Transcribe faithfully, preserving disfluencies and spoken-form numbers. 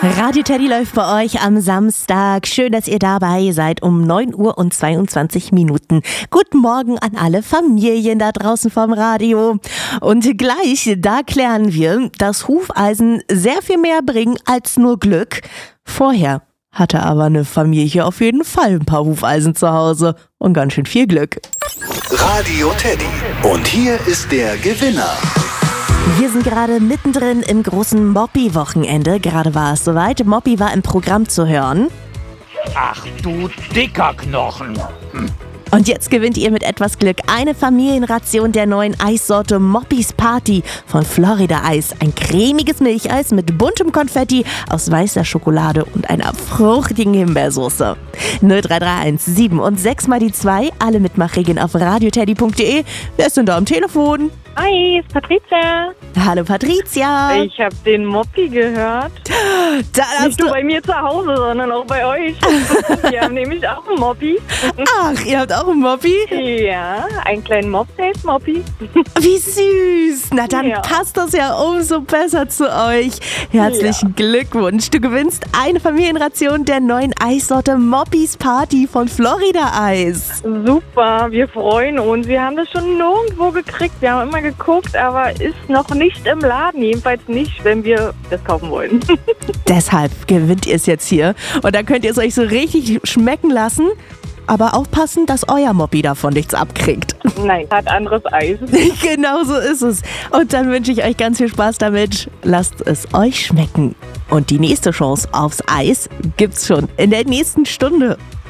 Radio Teddy läuft bei euch am Samstag. Schön, dass ihr dabei seid um neun Uhr und zweiundzwanzig Minuten. Guten Morgen an alle Familien da draußen vom Radio. Und gleich, da klären wir, dass Hufeisen sehr viel mehr bringen als nur Glück. Vorher hatte aber eine Familie auf jeden Fall ein paar Hufeisen zu Hause und ganz schön viel Glück. Radio Teddy. Und hier ist der Gewinner. Wir sind gerade mittendrin im großen Moppi-Wochenende. Gerade war es soweit. Moppi war im Programm zu hören. Ach du dicker Knochen. Hm. Und jetzt gewinnt ihr mit etwas Glück eine Familienration der neuen Eissorte Moppis Party von Florida Eis. Ein cremiges Milcheis mit buntem Konfetti aus weißer Schokolade und einer fruchtigen Himbeersoße. null drei drei eins sieben und sechs mal die zwei. Alle Mitmachregeln auf radioteddy punkt de. Wer ist denn da am Telefon? Hi, ist Patricia. Hallo Patricia. Ich habe den Moppi gehört. Da Nicht nur bei mir zu Hause, sondern auch bei euch. Wir haben nämlich auch einen Moppi. Ach, ihr habt auch einen Moppi? Ja, einen kleinen Mops, der ist Moppi. Wie süß. Na dann Ja. passt das ja umso besser zu euch. Herzlichen Glückwunsch. Du gewinnst eine Familienration der neuen Eissorte Moppis Party von Florida Eis. Super, wir freuen uns. Wir haben das schon nirgendwo gekriegt. Wir haben immer geguckt, aber ist noch nicht im Laden. Jedenfalls nicht, wenn wir das kaufen wollen. Deshalb gewinnt ihr es jetzt hier. Und dann könnt ihr es euch so richtig schmecken lassen. Aber aufpassen, dass euer Moppi davon nichts abkriegt. Nein, hat anderes Eis. Genau so ist es. Und dann wünsche ich euch ganz viel Spaß damit. Lasst es euch schmecken. Und die nächste Chance aufs Eis gibt's schon in der nächsten Stunde.